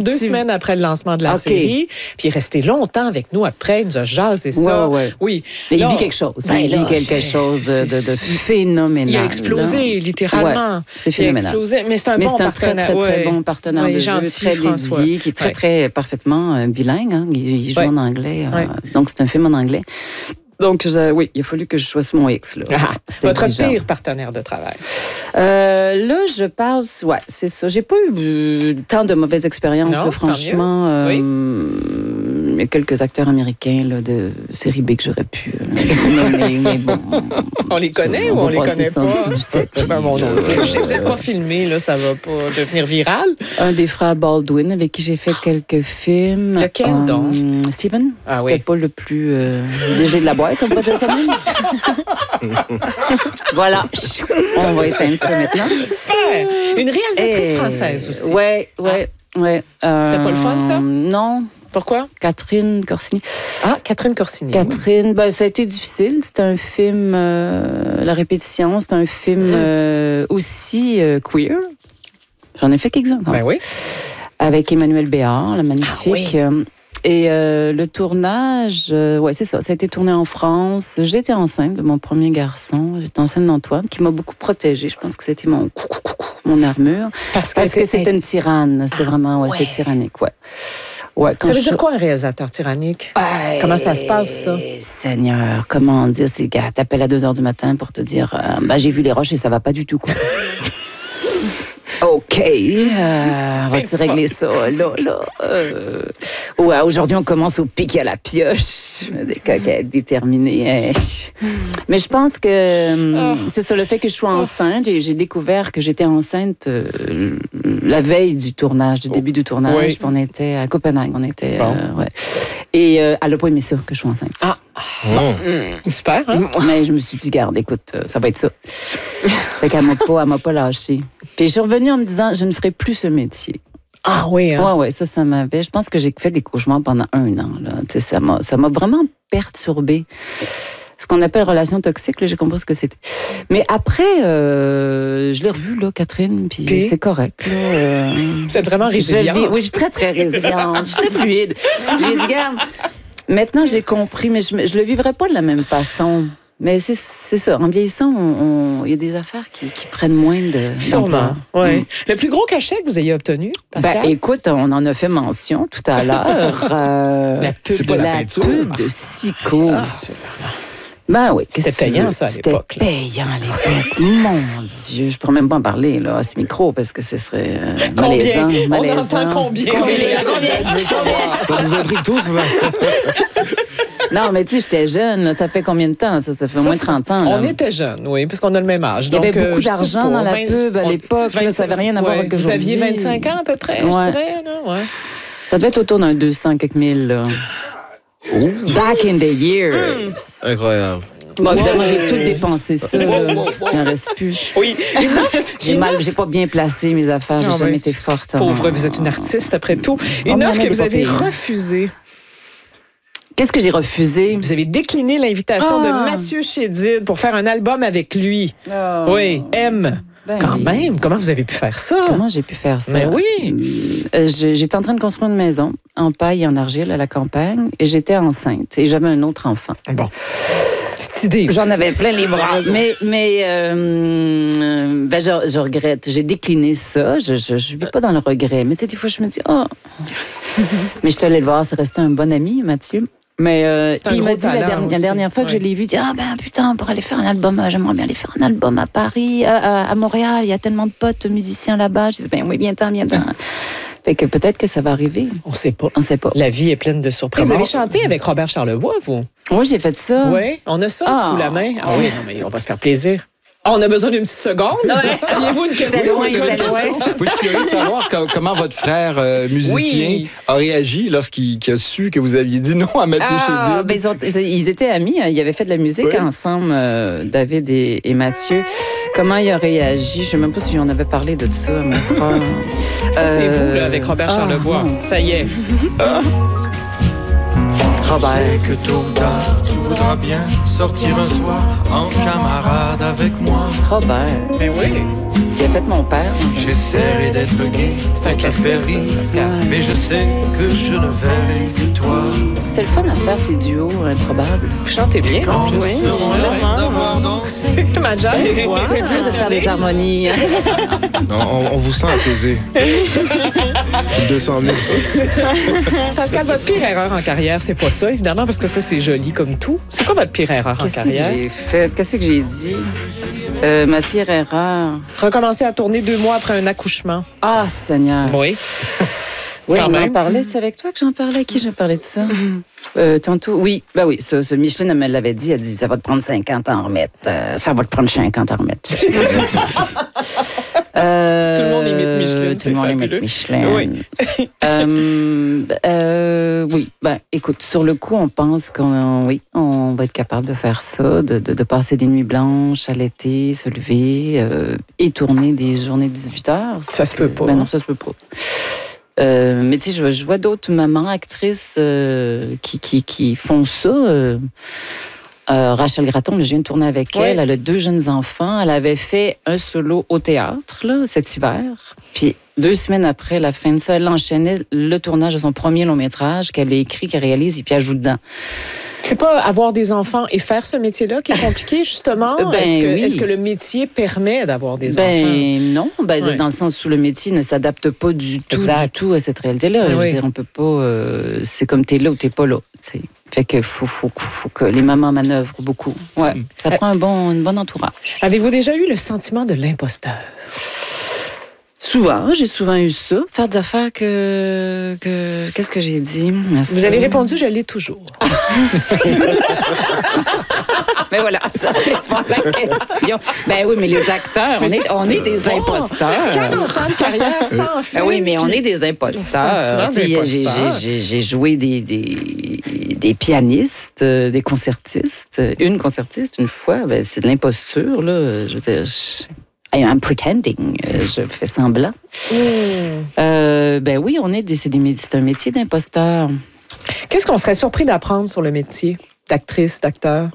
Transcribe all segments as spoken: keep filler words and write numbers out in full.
deux Tu... semaines après le lancement de la okay. série. Puis il est resté longtemps avec nous après. Il nous a jasé ça. Ouais, ouais. Oui. Et là, il vit quelque chose. Ben il là, vit quelque chose de, de, de phénoménal. Il a explosé, là. littéralement. Ouais, c'est phénoménal. Il a explosé. Mais c'est un Mais bon c'est un partenaire. très, très, très ouais. bon partenaire ouais, de gentil, jeu, très François. dédié, qui est très, ouais. très parfaitement euh, bilingue. Hein. Il, il joue ouais. en anglais. Euh, ouais. Donc, c'est un film en anglais. Donc, je, oui, il a fallu que je choisisse mon X. Là. Ah, votre exigeant. pire partenaire de travail? Euh, là, je pense... Ouais, c'est ça. J'ai pas eu tant de mauvaises expériences, non, là, franchement. Euh, oui. Il y a quelques acteurs américains là, de série B que j'aurais pu euh, nommer, mais bon... On les connaît on ou on les connaît pas? Du tapis, ben, bon, non, vous n'êtes pas filmé, là, ça va pas devenir viral. Un des frères Baldwin, avec qui j'ai fait quelques films. Lequel um, donc? Steven. Ah, C'était oui. pas le plus euh, léger de la boîte, on peut dire ça même. Voilà. On va éteindre ça maintenant. Une réalisatrice Et... française aussi. Oui, oui, ah. oui. Euh, C'était pas le fun, ça? Non. Pourquoi? Catherine Corsini. Ah, Catherine Corsini. Catherine, oui. ben, ça a été difficile. C'était un film, euh, La répétition, c'était un film euh, aussi euh, queer. J'en ai fait quelques-uns. Ben oui. Avec Emmanuel Béard, la magnifique. Ah, oui. Et euh, le tournage, euh, ouais, c'est ça. Ça a été tourné en France. J'étais enceinte de mon premier garçon. J'étais enceinte d'Antoine, qui m'a beaucoup protégée. Je pense que c'était mon mon armure. Parce que, Parce que c'était une tyranne. C'était vraiment, ouais, ouais. c'était tyrannique, ouais. Ouais, ça veut je... dire quoi, un réalisateur tyrannique? Ouais, comment ça se passe, ça? Seigneur, comment dire? C'est le gars t'appelle à deux heures du matin pour te dire euh, bah, j'ai vu les roches et ça va pas du tout, quoi. OK, euh, on va-tu régler ça, là, là? Euh... Ouais, aujourd'hui, on commence au pic à la pioche. Des coquettes déterminées. Mais je pense que oh. c'est ça, le fait que je sois enceinte. J'ai, j'ai découvert que j'étais enceinte euh, la veille du tournage, du début du tournage. Oui. Puis on était à Copenhague. On était, bon. euh, ouais. Et euh, elle n'a pas aimé ça, que je sois enceinte. Ah! Bon. Mmh. Super, hein? Mais je me suis dit, garde, écoute, ça va être ça. Fait qu'elle m'a pas, elle m'a pas lâchée. Puis je suis revenue en me disant, je ne ferai plus ce métier. Ah oui, hein? Ouais, ouais, ça, ça m'avait. Je pense que j'ai fait des cauchemars pendant un an, là. Tu sais, ça m'a, ça m'a vraiment perturbée. Ce qu'on appelle relation toxique, là, j'ai compris ce que c'était. Mais après, euh, je l'ai revue, là, Catherine, puis, puis c'est correct, là. Euh, vous êtes vraiment résiliente. Oui, je suis très, très résiliente. Je suis très fluide. J'ai dit, garde, maintenant, j'ai compris, mais je, je le vivrai pas de la même façon. Mais c'est, c'est ça. En vieillissant, il y a des affaires qui, qui prennent moins de... Sûrement, oui. Mm. Le plus gros cachet que vous ayez obtenu, Pascal? Ben, écoute, on en a fait mention tout à l'heure. euh, la pub, c'est de, la pub de Sico. Ah, sûr. Ben oui. C'était payant, ça, à l'époque. C'était payant, à l'époque. Mon Dieu, je pourrais même pas en parler, là, à ce micro, parce que ce serait euh, combien? malaisant. malaisant. On entend combien? Combien? combien? Ça nous intrigue tous, là. Non, mais tu sais, j'étais jeune, là. Ça fait combien de temps, ça? Ça fait au moins trente ans, là. On était jeunes, oui, parce qu'on a le même âge. Il y avait donc, beaucoup euh, d'argent dans la vingt, pub à l'époque, vingt, là, ça n'avait rien à voir ouais, avec aujourd'hui. Vous aviez vingt-cinq ans, à peu près, ouais. je dirais, non? Ouais. Ça devait être autour d'un deux cents quelques mille, là. Oh. Back in the years. Mmh. Incroyable. Bon, évidemment, wow. j'ai tout dépensé ça. Là. Il n'en reste plus. Oui. J'ai mal, j'ai pas bien placé mes affaires. J'ai non, jamais été forte. Pauvre, vous êtes une artiste après tout. Une offre que vous avez refusée. Qu'est-ce que j'ai refusé? Vous avez décliné l'invitation ah. de Mathieu Chédid pour faire un album avec lui. Oh. Oui, M. Ben Quand oui. même, comment vous avez pu faire ça? Comment j'ai pu faire ça? Mais oui! Euh, j'étais en train de construire une maison en paille et en argile à la campagne et j'étais enceinte et j'avais un autre enfant. Bon. Cette idée. J'en avais plein les bras. mais mais euh, ben je, je regrette. J'ai décliné ça. Je je, je vis pas dans le regret. Mais tu sais, des fois, je me dis, oh. Mais je te allée le voir. C'est resté un bon ami, Mathieu. Mais euh, il m'a dit la dernière, la dernière fois que ouais. je l'ai vu, dit ah ben putain pour aller faire un album, j'aimerais bien aller faire un album à Paris, à, à Montréal, il y a tellement de potes musiciens là-bas. Je dis ben oui bien temps, bien temps. Fait que peut-être que ça va arriver. On sait pas. On sait pas. La vie est pleine de surprises. Vous avez chanté avec Robert Charlevoix, vous? Oui, j'ai fait ça. Oui, on a ça ah. sous la main. Ah oui, non mais on va se faire plaisir. Oh, on a besoin d'une petite seconde. Ouais. Aviez-vous une question? Loin, loin. Je suis curieux de savoir comment votre frère euh, musicien oui. a réagi lorsqu'il a su que vous aviez dit non à Mathieu ah, Chédid. Ben ils, ont, ils étaient amis. Ils avaient fait de la musique oui. ensemble, euh, David et, et Mathieu. Comment il a réagi? Je ne sais même pas si j'en avais parlé de ça à mon frère. Ça, euh, c'est vous, là, avec Robert Charlevoix. Oh, ça y est. Ah. Robert. Je sais que tôt ou tard, tu voudras bien sortir un soir en camarade avec moi. Robert. Ben oui. Qui a fait mon père. J'essaierai d'être gai, C'est un pour te faire classique, rire, ça, Pascal. mais je sais que je ne verrai que toi. C'est le fun à faire, ces duos improbables. Vous chantez bien. Quand nous Oui, serons là vraiment. d'avoir dansé. Major, C'est dur de faire des harmonies. On, on- on vous sent apaisé. C'est deux cent mille, ça. Pascal, votre pire erreur en carrière, c'est pas ça, évidemment, parce que ça, c'est joli comme tout. C'est quoi votre pire erreur en Qu'est-ce que carrière? j'ai fait? Qu'est-ce que j'ai dit? Euh, ma pire erreur. Recommencer à tourner deux mois après un accouchement. Ah, Seigneur. Oui. Oui, Quand on même. en parlait. C'est avec toi que j'en parlais. À qui j'ai parlé de ça? Euh, tantôt, oui. Ben oui, ça, ça, Micheline, elle me l'avait dit. Elle dit, ça va te prendre cinquante ans à en remettre. Euh, ça va te prendre cinquante ans à en remettre. Euh, Tout le monde imite Micheline, Tout c'est le monde fabuleux. imite Micheline. Oui. euh, euh, oui. Ben, écoute, sur le coup, on pense qu'on oui, on va être capable de faire ça, de, de, de passer des nuits blanches à l'été, se lever euh, et tourner des journées de dix-huit heures. Ça se peut pas. Ben non, ça se peut pas. Euh, mais tu sais, je, vois- je vois d'autres mamans actrices euh, qui, qui, qui font ça. Euh, euh, Rachel Gratton, je viens de tourner avec Ouais. elle. Elle a deux jeunes enfants. Elle avait fait un solo au théâtre là, cet hiver. Puis deux semaines après la fin de ça, elle enchaînait le tournage de son premier long métrage qu'elle a écrit, qu'elle réalise et puis elle joue dedans. C'est pas avoir des enfants et faire ce métier-là qui est compliqué, justement? Ben est-ce, que, oui. est-ce que le métier permet d'avoir des enfants? Ben non, ben, Ouais. dans le sens où le métier ne s'adapte pas du tout, Exact. du tout à cette réalité-là. Ben Je veux oui. dire, on peut pas. euh, c'est comme t'es là ou t'es pas là. Tu sais. Fait que faut, faut, faut que les mamans manœuvrent beaucoup. Ouais, ça prend un bon, un bon entourage. Avez-vous déjà eu le sentiment de l'imposteur? Souvent, j'ai souvent eu ça. Faire des affaires que. que qu'est-ce que j'ai dit? Vous avez répondu, je l'ai toujours. Mais voilà, ça répond à la question. Ben oui, mais les acteurs, on Mais est, ça, on est des imposteurs. quarante ans de carrière sans film. Ben oui, mais on puis- est des Le imposteurs. sentiment Tu sais, j'ai- d'imposteur. j'ai- J'ai joué des, des, des pianistes, euh, des concertistes. Une concertiste, une fois, ben, c'est de l'imposture, là. Je veux dire, je- I am pretending. Euh, Je fais semblant. Hmm. Euh, ben oui, on est des, c'est, des, c'est un métier d'imposteur. Qu'est-ce qu'on serait surpris d'apprendre sur le métier d'actrice, d'acteur?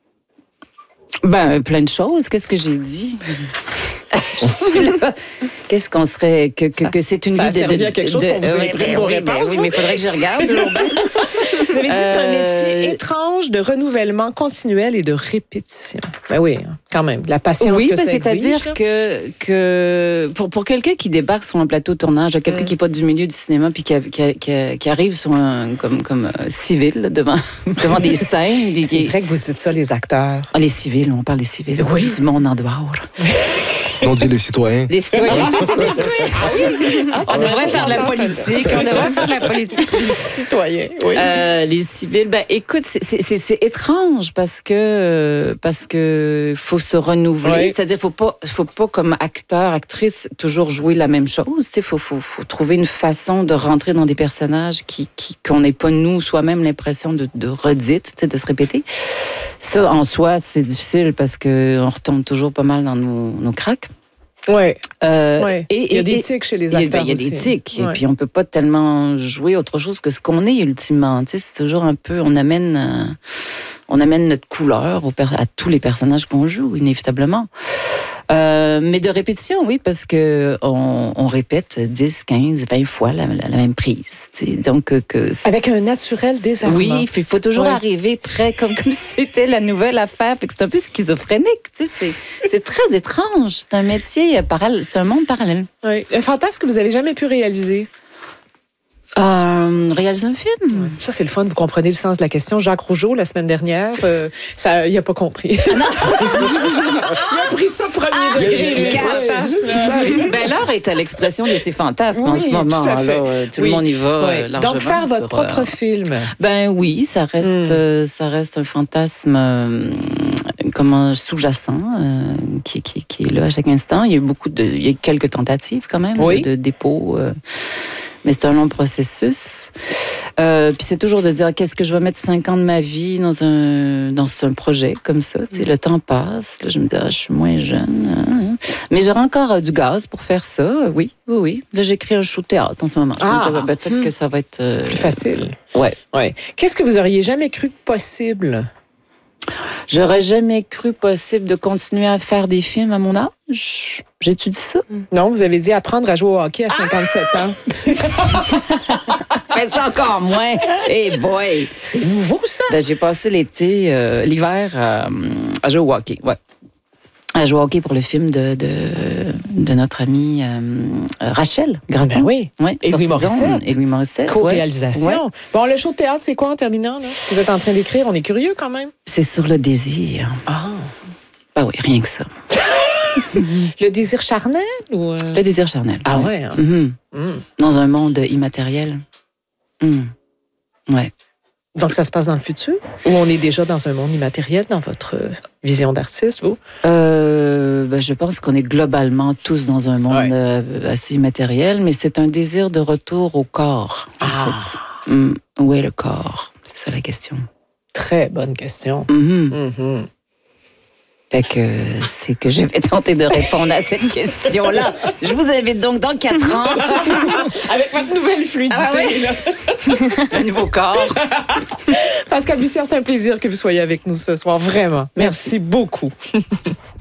Ben, plein de choses. Qu'est-ce que j'ai dit? Je suis là. Qu'est-ce qu'on serait. Que, que, Ça- que c'est une ça a vie de. servi de- à quelque chose de- qu'on vous oui, imprime ben vos oui, réponses, ben oui, vous? mais il faudrait que je regarde. toujours bien. Vous avez dit que c'est un Euh, métier étrange de renouvellement continuel et de répétition. Ben oui, hein, quand même. De la patience Oui, que ben, ça exige. c'est-à-dire là. que, que pour, pour quelqu'un qui débarque sur un plateau de tournage, quelqu'un Mm. qui n'est pas du milieu du cinéma, puis qui, a- qui, a- qui, a- qui arrive sur un, comme, comme euh, civil là, devant, devant des scènes. puis C'est qui- vrai que vous dites ça, les acteurs. Ah, les civils, on parle des civils. Oui. Du monde en dehors. On dit les citoyens. Les citoyens. Toi, c'est des citoyens. Ah oui. Ah, On devrait faire de la politique. On devrait faire de la politique. Les citoyens, oui. Euh, les civils, ben écoute, c'est- c'est c'est- c'est étrange parce que euh, parce que faut se renouveler, Oui. c'est-à-dire faut pas faut pas comme acteur actrice toujours jouer la même chose, tu sais, faut, faut faut trouver une façon de rentrer dans des personnages qui qui qu'on n'ait pas nous soi-même l'impression de de redite, tu sais, de se répéter. Ça en soi c'est difficile parce que on retombe toujours pas mal dans nos nos cracks. Oui, Euh, ouais. et- Il y a et- des et- tics chez les il y a- acteurs il y a des aussi. tics. Ouais. Et puis, on peut pas tellement jouer autre chose que ce qu'on est, ultimement. Tu sais, c'est toujours un peu... On amène, euh, on amène notre couleur au per- à tous les personnages qu'on joue, inévitablement. Euh, mais de répétition, oui, parce que on, on répète dix, quinze, vingt fois la, la- la même prise. Tu sais. Donc, euh, que c'est- Avec un naturel désarmant. oui, il faut toujours Ouais. arriver près, comme, comme si c'était la nouvelle affaire. Fait que c'est un peu schizophrénique, tu sais. C'est, c'est très étrange. C'est un métier euh, parallèle, c'est un monde parallèle. Oui. Un fantasme que vous avez jamais pu réaliser. Euh, réaliser un film? Ça, c'est le fun. Vous comprenez le sens de la question. Jacques Rougeau, la semaine dernière, euh, ça, il n'a pas compris. il a pris ça premier degré. lui. Ouais. Ben, l'art est à l'expression de ses fantasmes en Oui, ce moment. tout à fait. Alors, euh, tout Oui. le monde y va Ouais. euh, largement. Donc, faire votre sur, propre euh, film. Ben oui, ça reste, Mm. euh, ça reste un fantasme euh, comment, sous-jacent euh, qui, qui, qui est là à chaque instant. Il y a eu beaucoup de, il y a eu quelques tentatives quand même Oui. de, de dépôt. euh, mais c'est un long processus. Euh, puis c'est toujours de dire, qu'est-ce que je vais mettre cinq ans de ma vie dans un, dans un projet comme ça? Tu sais, le temps passe. Là, je me dis, ah, je suis moins jeune. Hein. Mais j'aurai encore euh, du gaz pour faire ça. Oui, oui, oui. Là, j'écris un show de théâtre en ce moment. Je Ah, me dis, ouais, peut-être hmm. que ça va être... euh, Plus facile. Ouais. Ouais. Qu'est-ce que vous auriez jamais cru possible? J'aurais jamais cru possible de continuer à faire des films à mon âge. J'ai-tu dit ça? Non, vous avez dit apprendre à jouer au hockey à cinquante-sept ans. Mais c'est encore moins. Hey boy! C'est nouveau, ça? Ben, j'ai passé l'été, euh, l'hiver à, à jouer au hockey. Ouais. À jouer au hockey pour le film de, de, de notre amie euh, Rachel Gratton. Ben oui. Ouais, Et Louis sorti Morissette. d'onde. Et Louis Morissette. Co-réalisation. Ouais. Ouais. Bon, le show de théâtre, c'est quoi en terminant, là? Vous êtes en train d'écrire, on est curieux quand même. C'est sur le désir. Ah. Ben oui, rien que ça. Le désir charnel ou... euh? Le désir charnel. Ah ouais. ouais. Hein? Mhm. Mm. Dans un monde immatériel. Mm. Ouais. Donc, ça se passe dans le futur? Ou on est déjà dans un monde immatériel dans votre euh, vision d'artiste, vous? Euh, ben, je pense qu'on est globalement tous dans un monde Ouais. euh, assez immatériel, mais c'est un désir de retour au corps. En Ah. fait. Mm. Où est le corps? C'est ça la question. Très bonne question. Mhm. Mhm. Fait que c'est que je vais tenter de répondre à cette question-là. Je vous invite donc dans quatre ans. Avec votre nouvelle fluidité, Ah ouais? là. Un nouveau corps. Pascal Bussière, c'est un plaisir que vous soyez avec nous ce soir, vraiment. Merci beaucoup.